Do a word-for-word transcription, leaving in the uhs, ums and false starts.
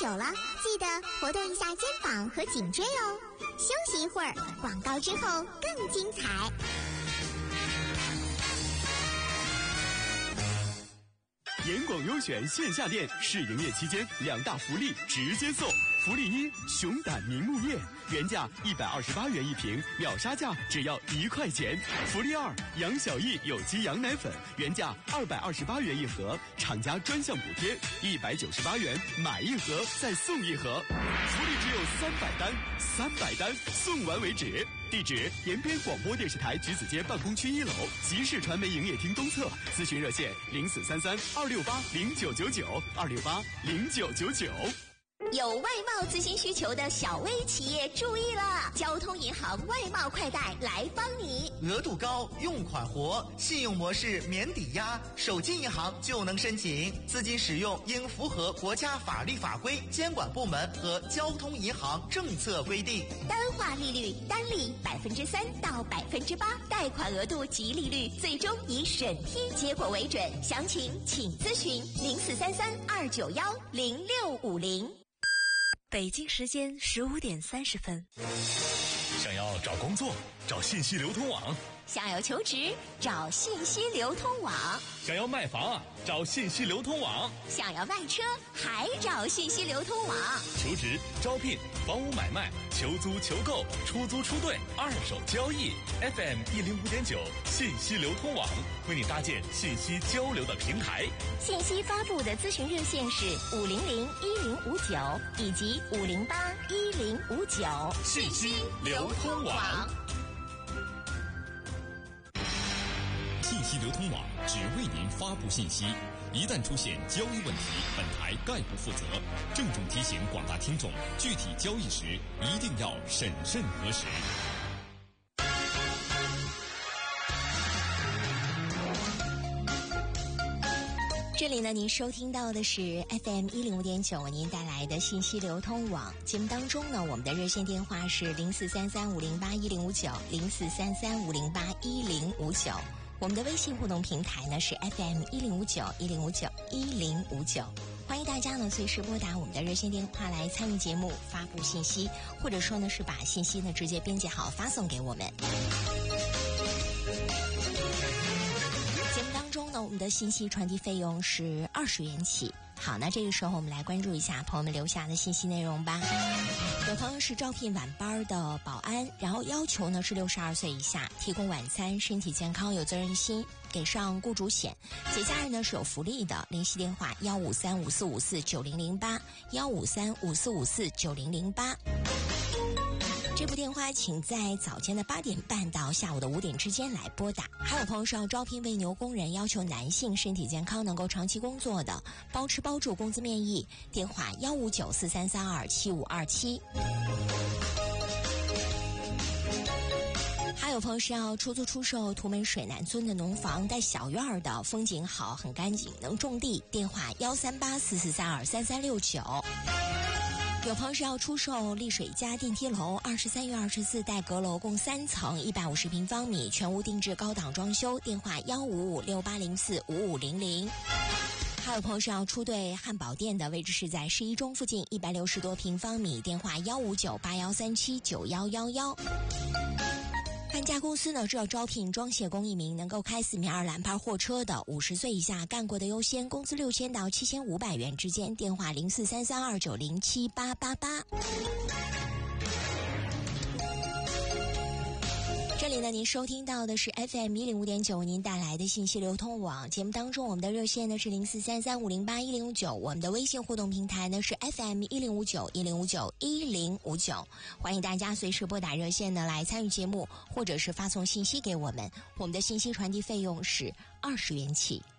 久了，记得活动一下肩膀和颈椎哦。休息一会儿，广告之后更精彩。 严广优选线下店试营业期间，两大福利直接送。福利一：熊胆明目叶，原价一百二十八元一瓶，秒杀价只要一块钱。福利二：杨小艺有机羊奶粉，原价二百二十八元一盒，厂家专项补贴一百九十八元，买一盒再送一盒。福利只有三百单，三百单送完为止。地址：延边广播电视台橘子街办公区一楼，集市传媒营业厅东侧。咨询热线：零四三三二六八零九九九二六八零九九九。 有外贸咨询需求的小微企业注意了，交通银行外贸快贷来帮你。 额度高，用款活，信用模式免抵押，手机银行就能申请。资金使用应符合国家法律法规、监管部门和交通银行政策规定。 单化利率单利百分之三到百分之八，贷款额度及利率最终以审批结果为准。详情请咨询零四三三二九幺零六五零。 北京时间十五点三十分。 想要找工作，找信息流通网； 想要求职，找信息流通网； 想要卖房啊，找信息流通网； 想要卖车，还找信息流通网。 求职、招聘、房屋买卖、求租、求购、出租、出兑、二手交易 ，F M 一零五点九信息流通网为你搭建信息交流的平台。 信息发布的咨询热线是五零零一零五九以及五零八一零五九。 信息流通网。 信息流通网只为您发布信息，一旦出现交易问题，本台概不负责。郑重提醒广大听众，具体交易时一定要审慎核实。 这里呢，您收听到的是 F M 一零五点九为您带来的信息流通网节目当中呢，我们的热线电话是零四三三五零八一零五九零四三三五零八一零五九。我们的微信互动平台呢是 F M 一零五九一零五九一零五九，欢迎大家呢随时拨打我们的热线电话来参与节目，发布信息，或者说呢是把信息呢直接编辑好发送给我们。节目当中呢，我们的信息传递费用是二十元起。好，那这个时候我们来关注一下朋友们留下的信息内容吧。有朋友是招聘晚班的保安，然后要求呢是六十二岁以下，提供晚餐，身体健康，有责任心，给上雇主险，节假日呢是有福利的。联系电话幺五三五四五四九零零八幺五三五四五四九零零八。这部电话请在早间的八点半到下午的五点之间来拨打。还有朋友是要招聘喂牛工人，要求男性身体健康，能够长期工作的，包吃包住，工资面议。电话幺五九四三三二七五二七。还有朋友是要出租出售图门水南村的农房带小院儿的，风景好，很干净，能种地。电话幺三八四四三二三三六九。有朋友是要出售丽水家电梯楼二十三月二十四带阁楼，共三层，一百五十平方米，全屋定制，高档装修。电话幺五五六八零四五五零零。还有朋友是要出对汉堡店的，位置是在十一中附近，一百六十多平方米。电话幺五九八幺三七九幺幺幺。搬家公司呢是要招聘装卸工一名，能够开四米二蓝牌货车的，五十岁以下干过的优先，工资六千到七千五百元之间。电话零四三三二九零七八八八。这里呢，您收听到的是 F M 一零五点九为您带来的信息流通网节目当中，我们的热线呢是零四三三五零八一零五九，我们的微信互动平台呢是 F M 一零五九一零五九一零五九，欢迎大家随时拨打热线呢来参与节目，或者是发送信息给我们，我们的信息传递费用是二十元起。